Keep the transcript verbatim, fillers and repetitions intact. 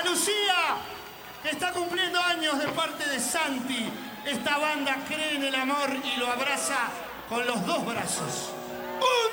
Lucía, que está cumpliendo años de parte de Santi. Esta banda cree en el amor y lo abraza con los dos brazos. ¡Un